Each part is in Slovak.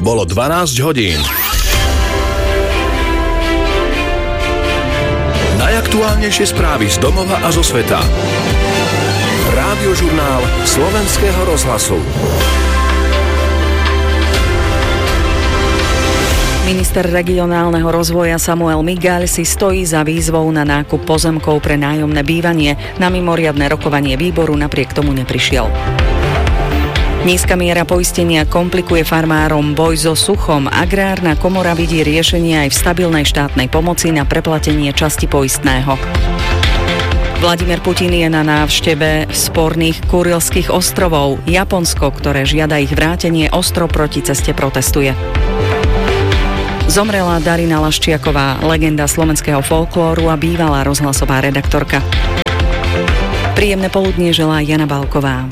Bolo 12 hodín. Najaktuálnejšie správy z domova a zo sveta. Rádiožurnál Slovenského rozhlasu. Minister regionálneho rozvoja Samuel Migaľ si stojí za výzvou na nákup pozemkov pre nájomné bývanie. Na mimoriadne rokovanie výboru napriek tomu neprišiel. Nízka miera poistenia komplikuje farmárom boj so suchom. Agrárna komora vidí riešenie aj v stabilnej štátnej pomoci na preplatenie časti poistného. Vladimír Putin je na návšteve sporných Kurilských ostrovov. Japonsko, ktoré žiada ich vrátenie, ostro proti ceste protestuje. Zomrela Darina Laščiaková, legenda slovenského folklóru a bývalá rozhlasová redaktorka. Príjemné poludnie želá Jana Balková.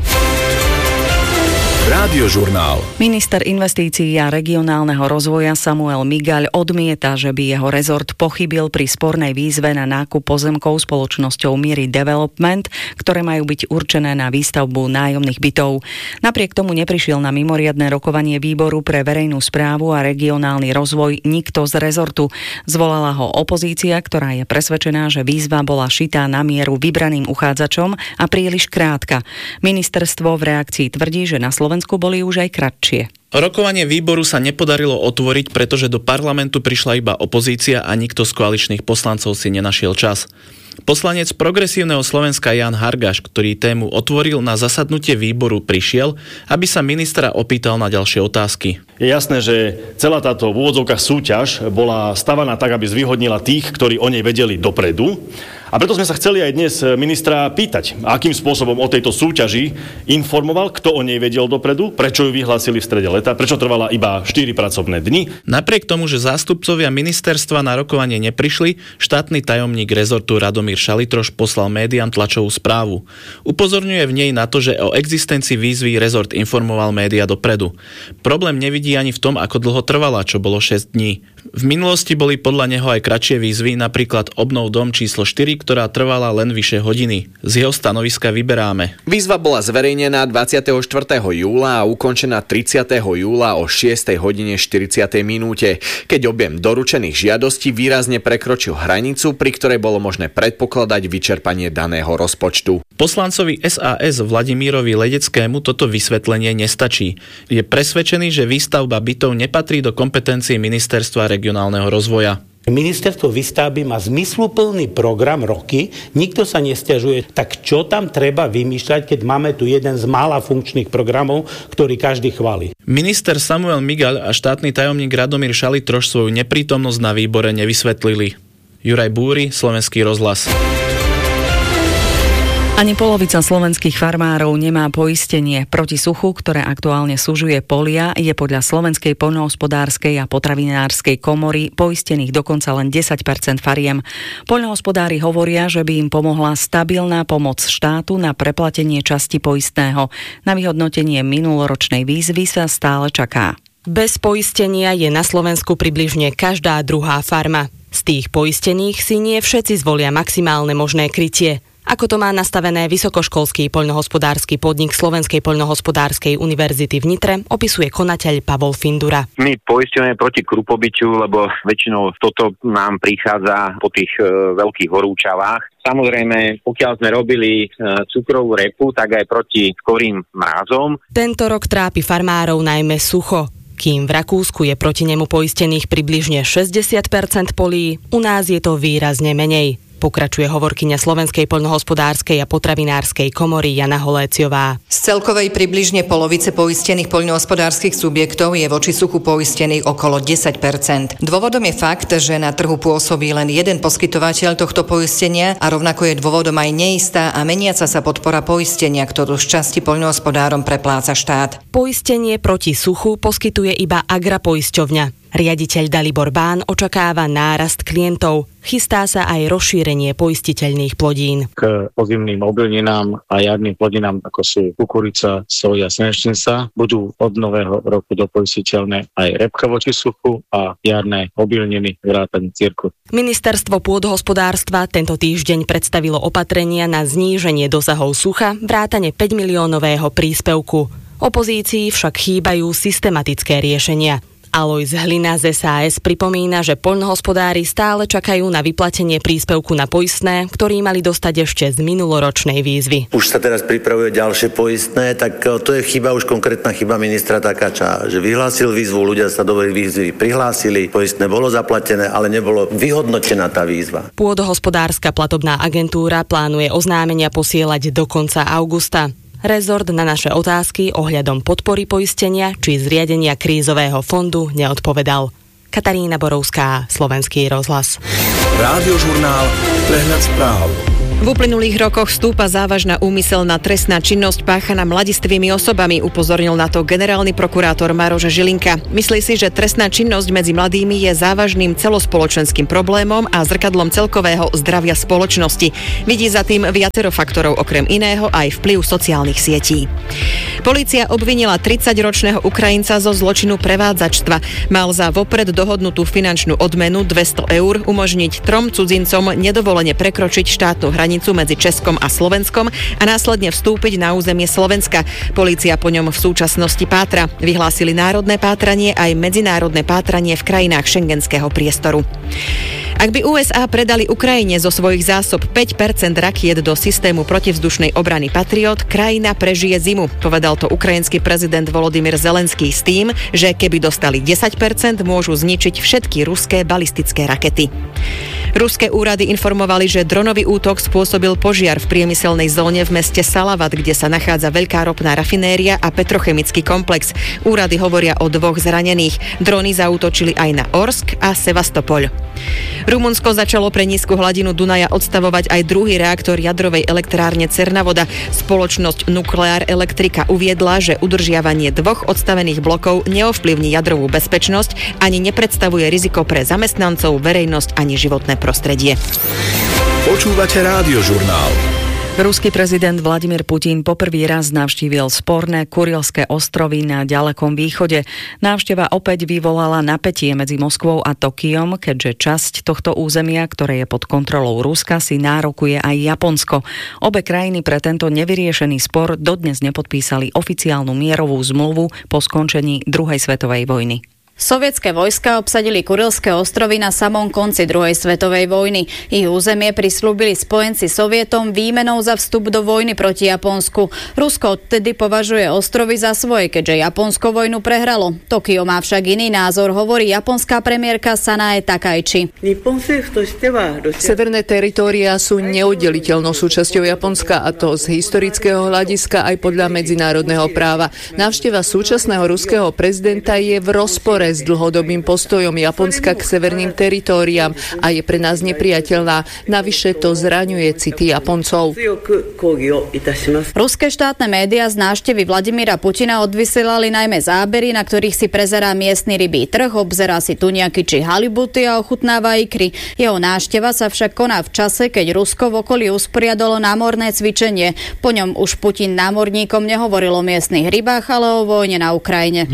Rádiožurnál. Minister investícií a regionálneho rozvoja Samuel Migaľ odmieta, že by jeho rezort pochybil pri spornej výzve na nákup pozemkov spoločnosťou Miri Development, ktoré majú byť určené na výstavbu nájomných bytov. Napriek tomu neprišiel na mimoriadne rokovanie výboru pre verejnú správu a regionálny rozvoj nikto z rezortu. Zvolala ho opozícia, ktorá je presvedčená, že výzva bola šitá na mieru vybraným uchádzačom a príliš krátka. Ministerstvo v reakcii tvrdí, že na Slovensku boli už aj kratšie. Rokovanie výboru sa nepodarilo otvoriť, pretože do parlamentu prišla iba opozícia a nikto z koaličných poslancov si nenašiel čas. Poslanec Progresívneho Slovenska Ján Hargáš, ktorý tému otvoril na zasadnutie výboru, prišiel, aby sa ministra opýtal na ďalšie otázky. Je jasné, že celá táto v úvodzovkách súťaž bola stavaná tak, aby zvýhodnila tých, ktorí o nej vedeli dopredu. A preto sme sa chceli aj dnes ministra pýtať, akým spôsobom o tejto súťaži informoval, kto o nej vedel dopredu, prečo ju vyhlásili v strede leta, prečo trvala iba 4 pracovné dni. Napriek tomu, že zástupcovia ministerstva na rokovanie neprišli, štátny tajomník rezortu Radomír Šalitroš poslal médiám tlačovú správu. Upozorňuje v nej na to, že o existencii výzvy rezort informoval médiá dopredu. Problém nevidí ani v tom, ako dlho trvala, čo bolo 6 dní. V minulosti boli podľa neho aj kratšie výzvy, napríklad Obnov dom číslo 4, ktorá trvala len vyše hodiny. Z jeho stanoviska vyberáme. Výzva bola zverejnená 24. júla a ukončená 30. júla o 6. hodine 40. minúte, keď objem doručených žiadostí výrazne prekročil hranicu, pri ktorej bolo možné predpokladať vyčerpanie daného rozpočtu. Poslancovi SAS Vladimírovi Ledeckému toto vysvetlenie nestačí. Je presvedčený, že výstavba bytov nepatrí do kompetencie Ministerstva regionálneho rozvoja. Ministerstvo výstavby má zmysluplný program roky, nikto sa nesťažuje. Tak čo tam treba vymýšľať, keď máme tu jeden z mála funkčných programov, ktorý každý chváli? Minister Samuel Migaľ a štátny tajomník Radomír Šalitroš svoju neprítomnosť na výbore nevysvetlili. Juraj Búry, Slovenský rozhlas. Ani polovica slovenských farmárov nemá poistenie proti suchu, ktoré aktuálne sužuje polia. Je podľa Slovenskej poľnohospodárskej a potravinárskej komory poistených dokonca len 10% fariem. Poľnohospodári hovoria, že by im pomohla stabilná pomoc štátu na preplatenie časti poistného. Na vyhodnotenie minuloročnej výzvy sa stále čaká. Bez poistenia je na Slovensku približne každá druhá farma. Z tých poistených si nie všetci zvolia maximálne možné krytie. Ako to má nastavené vysokoškolský poľnohospodársky podnik Slovenskej poľnohospodárskej univerzity v Nitre, opisuje konateľ Pavol Findura. My poistujeme proti krupobyťu, lebo väčšinou toto nám prichádza po tých veľkých horúčavách. Samozrejme, pokiaľ sme robili cukrovú repu, tak aj proti skorým mrazom. Tento rok trápi farmárov najmä sucho. Kým v Rakúsku je proti nemu poistených približne 60% polí, u nás je to výrazne menej. Pokračuje hovorkyňa Slovenskej poľnohospodárskej a potravinárskej komory Jana Holéciová. Z celkovej približne polovice poistených poľnohospodárskych subjektov je voči suchu poistených okolo 10%. Dôvodom je fakt, že na trhu pôsobí len jeden poskytovateľ tohto poistenia a rovnako je dôvodom aj neistá a meniaca sa podpora poistenia, ktorú z časti poľnohospodárom prepláca štát. Poistenie proti suchu poskytuje iba Agrapoisťovňa. Riaditeľ Dalibor Bán očakáva nárast klientov. Chystá sa aj rozšírenie poistiteľných plodín. K ozimným obilninám a jarným plodinám, ako sú kukurica, soja, slnečnica, budú od nového roku dopoistiteľné aj repka voči suchu a jarné obilniny vrátane cirku. Ministerstvo pôdohospodárstva tento týždeň predstavilo opatrenia na zníženie dosahov sucha vrátane 5 miliónového príspevku. Opozícii však chýbajú systematické riešenia. Alojz Hlina z SAS pripomína, že poľnohospodári stále čakajú na vyplatenie príspevku na poistné, ktorý mali dostať ešte z minuloročnej výzvy. Už sa teraz pripravuje ďalšie poistné, tak to je chyba, už konkrétna chyba ministra Takáča, že vyhlásil výzvu, ľudia sa do výzvy prihlásili, poistné bolo zaplatené, ale nebolo vyhodnotená tá výzva. Pôdohospodárska platobná agentúra plánuje oznámenia posielať do konca augusta. Rezort na naše otázky ohľadom podpory poistenia či zriadenia krízového fondu neodpovedal. Katarína Borovská, Slovenský rozhlas. Rádiožurnál Prehľad správ. V uplynulých rokoch stúpa závažná úmyselná trestná činnosť páchaná mladistvými osobami, upozornil na to generálny prokurátor Maroš Žilinka. Myslí si, že trestná činnosť medzi mladými je závažným celospoločenským problémom a zrkadlom celkového zdravia spoločnosti. Vidí za tým viacero faktorov, okrem iného aj vplyv sociálnych sietí. Polícia obvinila 30-ročného Ukrajinca zo zločinu prevádzačstva. Mal za vopred dohodnutú finančnú odmenu 200 eur umožniť 3 cudzincom nedovolene prekročiť štátnu hranicu medzi Českom a Slovenskom a následne vstúpiť na územie Slovenska. Polícia po ňom v súčasnosti pátra. Vyhlásili národné pátranie aj medzinárodné pátranie v krajinách šengenského priestoru. Ak by USA predali Ukrajine zo svojich zásob 5% rakiet do systému protivzdušnej obrany Patriot, krajina prežije zimu. Povedal to ukrajinský prezident Volodymyr Zelenský s tým, že keby dostali 10%, môžu zničiť všetky ruské balistické rakety. Ruské úrady informovali, že dronový útok spôsobil požiar v priemyselnej zóne v meste Salavat, kde sa nachádza veľká ropná rafinéria a petrochemický komplex. Úrady hovoria o 2 zranených. Drony zaútočili aj na Orsk a Sevastopol. Rumunsko začalo pre nízku hladinu Dunaja odstavovať aj druhý reaktor jadrovej elektrárne Cernavoda. Spoločnosť Nukleár Elektrika uviedla, že udržiavanie 2 odstavených blokov neovplyvní jadrovú bezpečnosť ani nepredstavuje riziko pre zamestnancov, verejnosť ani životné prostredie. Počúvate Rádiožurnál. Ruský prezident Vladimír Putin poprvý raz navštívil sporné Kurilské ostrovy na ďalekom východe. Návšteva opäť vyvolala napätie medzi Moskvou a Tokiom, keďže časť tohto územia, ktoré je pod kontrolou Ruska, si nárokuje aj Japonsko. Obe krajiny pre tento nevyriešený spor dodnes nepodpísali oficiálnu mierovú zmluvu po skončení druhej svetovej vojny. Sovietské vojska obsadili Kurilské ostrovy na samom konci druhej svetovej vojny. Ich územie prislúbili spojenci Sovietom výmenou za vstup do vojny proti Japonsku. Rusko odtedy považuje ostrovy za svoje, keďže Japonsko vojnu prehralo. Tokio má však iný názor, hovorí japonská premiérka Sanae Takaichi. Severné teritóriá sú neoddeliteľnou súčasťou Japonska, a to z historického hľadiska aj podľa medzinárodného práva. Návšteva súčasného ruského prezidenta je v rozpore s dlhodobým postojom Japonska k severným teritóriám a je pre nás nepriateľná. Navyše to zraňuje city Japoncov. Ruské štátne médiá z návštevy Vladimíra Putina odvysielali najmä zábery, na ktorých si prezerá miestny rybí trh, obzerá si tuniaky či halibuty a ochutnáva ikry. Jeho návšteva sa však koná v čase, keď Rusko v okolí usporiadalo námorné cvičenie. Po ňom už Putin námorníkom nehovoril o miestnych rybách, ale o vojne na Ukrajine.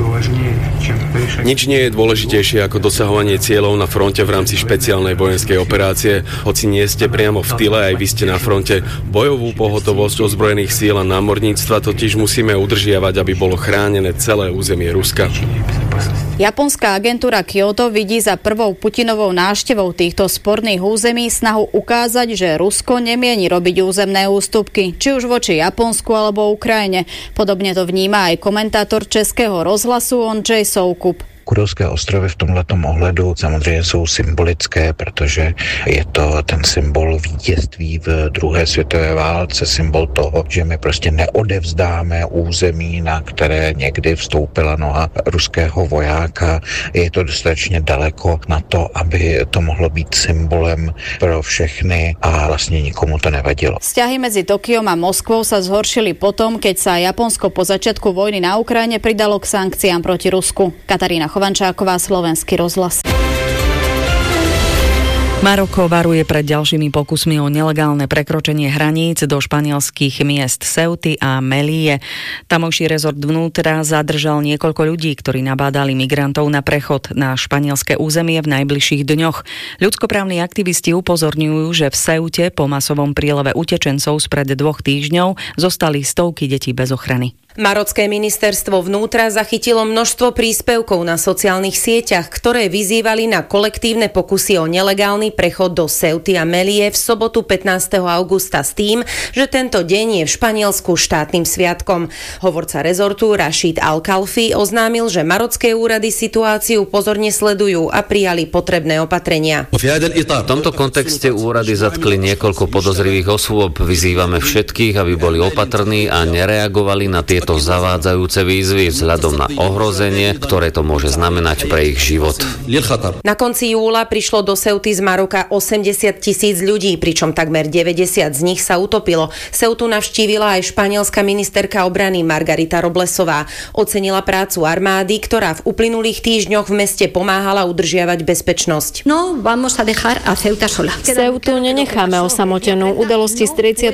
Nič nie je dôležitejšie ako dosahovanie cieľov na fronte v rámci špeciálnej vojenskej operácie. Hoci nie ste priamo v tyle, aj vy ste na fronte. Bojovú pohotovosť ozbrojených síl a námorníctva totiž musíme udržiavať, aby bolo chránené celé územie Ruska. Japonská agentúra Kyoto vidí za prvou Putinovou návštevou týchto sporných území snahu ukázať, že Rusko nemieni robiť územné ústupky, či už voči Japonsku alebo Ukrajine. Podobne to vníma aj komentátor Českého rozhlasu Ondřej Soukup. Kurilské ostrovy v tomhletom ohledu samozřejmě jsou symbolické, protože je to ten symbol vítězství v druhé světové válce, symbol toho, že my prostě neodevzdáme území, na které někdy vstoupila noha ruského vojáka. Je to dostatečně daleko na to, aby to mohlo být symbolem pro všechny a vlastně nikomu to nevadilo. Vzťahy medzi Tokiom a Moskvou sa zhoršili potom, keď sa Japonsko po začiatku vojny na Ukrajine pridalo k sankciám proti Rusku. Katarína Chovančáková, Slovenský rozhlas. Maroko varuje pred ďalšími pokusmi o nelegálne prekročenie hraníc do španielských miest Ceuty a Melille. Tamojší rezort vnútra zadržal niekoľko ľudí, ktorí nabádali migrantov na prechod na španielské územie v najbližších dňoch. Ľudskoprávni aktivisti upozorňujú, že v Ceute po masovom príleve utečencov spred 2 týždňov zostali stovky detí bez ochrany. Marocké ministerstvo vnútra zachytilo množstvo príspevkov na sociálnych sieťach, ktoré vyzývali na kolektívne pokusy o nelegálny prechod do Ceuty a Melie v sobotu 15. augusta s tým, že tento deň je v Španielsku štátnym sviatkom. Hovorca rezortu Rashid Al-Khalfi oznámil, že marocké úrady situáciu pozorne sledujú a prijali potrebné opatrenia. V tomto kontexte úrady zatkli niekoľko podozrivých osôb. Vyzývame všetkých, aby boli opatrní a nereagovali na tieto zavádzajúce výzvy vzhľadom na ohrozenie, ktoré to môže znamenať pre ich život. Na konci júla prišlo do Ceuty z Maroka 80,000 ľudí, pričom takmer 90 z nich sa utopilo. Ceutu navštívila aj španielska ministerka obrany Margarita Roblesová. Ocenila prácu armády, ktorá v uplynulých týždňoch v meste pomáhala udržiavať bezpečnosť. Ceutu nenecháme osamotenú. Udalosti z